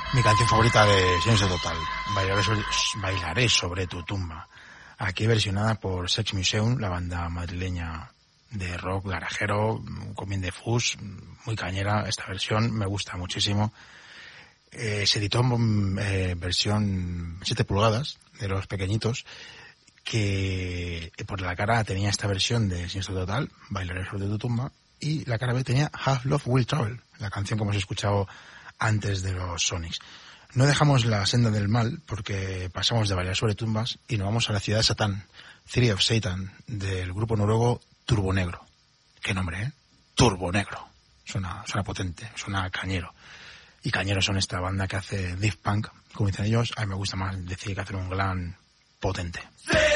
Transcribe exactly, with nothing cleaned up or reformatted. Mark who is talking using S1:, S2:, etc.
S1: Mi canción favorita de Silencio Total, Bailaré sobre, Bailaré sobre tu tumba. Aquí versionada por Sex Museum, la banda madrileña de rock garajero, con bien de fuzz, muy cañera. Esta versión me gusta muchísimo. Eh, se editó en eh, versión siete pulgadas, de los pequeñitos, que por la cara tenía esta versión de Silencio Total, Bailaré sobre tu tumba, y la cara B tenía Half Love Will Travel, la canción que hemos escuchado antes de los Sonics. No dejamos la senda del mal porque pasamos de Bailar sobre tumbas y nos vamos a la ciudad de Satán, City of Satan, del grupo noruego Turbonegro. Qué nombre, ¿eh? Turbonegro. Suena, suena potente, suena cañero. Y cañeros son esta banda que hace death punk, como dicen ellos. A mí me gusta más decir que hacen un glam potente. ¡Sí!